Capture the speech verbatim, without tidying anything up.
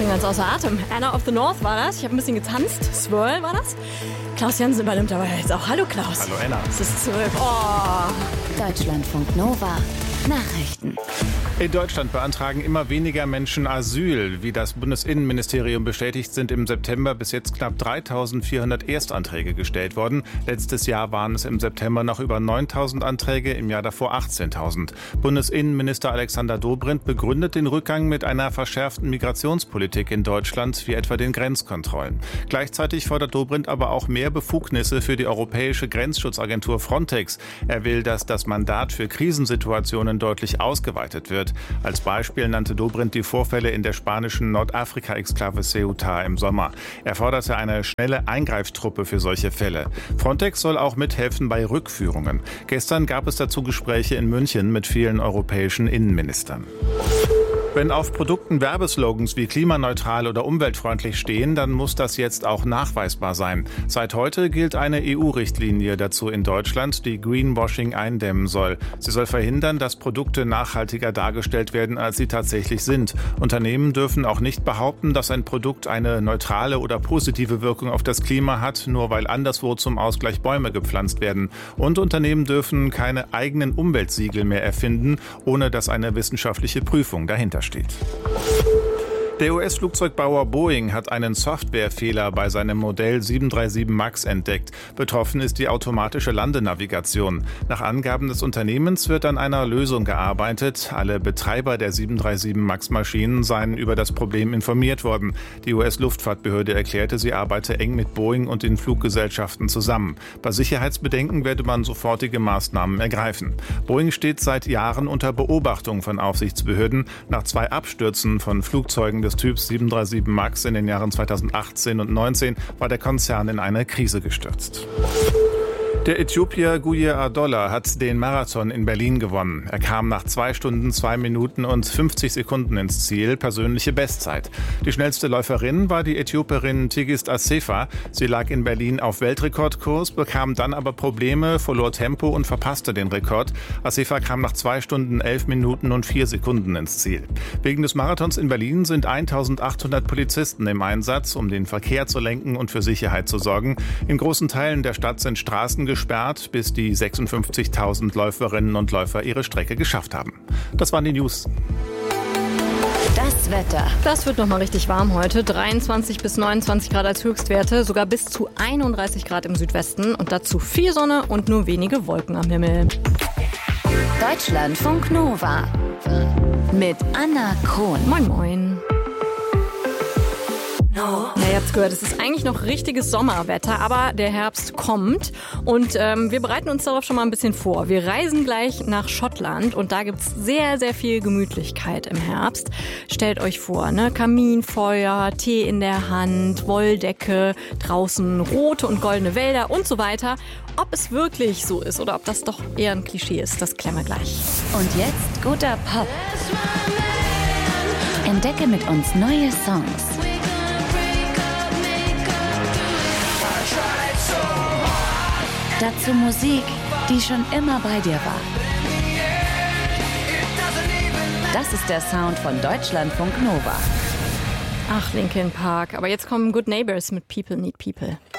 bin ganz außer Atem. Anna of the North war das. Ich habe ein bisschen getanzt. Swirl war das. Klaus Jansen übernimmt aber jetzt auch. Hallo Klaus. Hallo Anna. Es ist zwölf. Oh. Deutschlandfunk Nova. Nachrichten. In Deutschland beantragen immer weniger Menschen Asyl. Wie das Bundesinnenministerium bestätigt, sind im September bis jetzt knapp dreitausendvierhundert Erstanträge gestellt worden. Letztes Jahr waren es im September noch über neuntausend Anträge, im Jahr davor achtzehntausend. Bundesinnenminister Alexander Dobrindt begründet den Rückgang mit einer verschärften Migrationspolitik in Deutschland, wie etwa den Grenzkontrollen. Gleichzeitig fordert Dobrindt aber auch mehr Befugnisse für die europäische Grenzschutzagentur Frontex. Er will, dass das Mandat für Krisensituationen deutlich ausgeweitet wird. Als Beispiel nannte Dobrindt die Vorfälle in der spanischen Nordafrika-Exklave Ceuta im Sommer. Er forderte eine schnelle Eingreiftruppe für solche Fälle. Frontex soll auch mithelfen bei Rückführungen. Gestern gab es dazu Gespräche in München mit vielen europäischen Innenministern. Wenn auf Produkten Werbeslogans wie klimaneutral oder umweltfreundlich stehen, dann muss das jetzt auch nachweisbar sein. Seit heute gilt eine E U-Richtlinie dazu in Deutschland, die Greenwashing eindämmen soll. Sie soll verhindern, dass Produkte nachhaltiger dargestellt werden, als sie tatsächlich sind. Unternehmen dürfen auch nicht behaupten, dass ein Produkt eine neutrale oder positive Wirkung auf das Klima hat, nur weil anderswo zum Ausgleich Bäume gepflanzt werden. Und Unternehmen dürfen keine eigenen Umweltsiegel mehr erfinden, ohne dass eine wissenschaftliche Prüfung dahinter steht. Der U S-Flugzeugbauer Boeing hat einen Softwarefehler bei seinem Modell sieben drei sieben Max entdeckt. Betroffen ist die automatische Landenavigation. Nach Angaben des Unternehmens wird an einer Lösung gearbeitet. Alle Betreiber der sieben drei sieben Max-Maschinen seien über das Problem informiert worden. Die U S-Luftfahrtbehörde erklärte, sie arbeite eng mit Boeing und den Fluggesellschaften zusammen. Bei Sicherheitsbedenken werde man sofortige Maßnahmen ergreifen. Boeing steht seit Jahren unter Beobachtung von Aufsichtsbehörden. Nach zwei Abstürzen von Flugzeugen des Typs sieben drei sieben Max in den Jahren zweitausendachtzehn und neunzehn war der Konzern in eine Krise gestürzt. Der Äthiopier Guye Adolla hat den Marathon in Berlin gewonnen. Er kam nach zwei Stunden, zwei Minuten und fünfzig Sekunden ins Ziel, persönliche Bestzeit. Die schnellste Läuferin war die Äthiopierin Tigist Assefa. Sie lag in Berlin auf Weltrekordkurs, bekam dann aber Probleme, verlor Tempo und verpasste den Rekord. Assefa kam nach zwei Stunden, elf Minuten und vier Sekunden ins Ziel. Wegen des Marathons in Berlin sind eintausendachthundert Polizisten im Einsatz, um den Verkehr zu lenken und für Sicherheit zu sorgen. In großen Teilen der Stadt sind Straßen gesperrt, bis die sechsundfünfzigtausend Läuferinnen und Läufer ihre Strecke geschafft haben. Das waren die News. Das Wetter. Das wird nochmal richtig warm heute. dreiundzwanzig bis neunundzwanzig Grad als Höchstwerte, sogar bis zu einunddreißig Grad im Südwesten und dazu viel Sonne und nur wenige Wolken am Himmel. Deutschlandfunk Nova mit Anna Krohn. Moin moin. No. Ja, ihr habt's gehört, es ist eigentlich noch richtiges Sommerwetter, aber der Herbst kommt und ähm, wir bereiten uns darauf schon mal ein bisschen vor. Wir reisen gleich nach Schottland und da gibt's sehr, sehr viel Gemütlichkeit im Herbst. Stellt euch vor, ne? Kaminfeuer, Tee in der Hand, Wolldecke, draußen rote und goldene Wälder und so weiter. Ob es wirklich so ist oder ob das doch eher ein Klischee ist, das klären wir gleich. Und jetzt guter Pop. Entdecke mit uns neue Songs. Dazu Musik, die schon immer bei dir war. Das ist der Sound von Deutschlandfunk Nova. Ach, Linkin Park. Aber jetzt kommen Good Neighbors mit People Need People.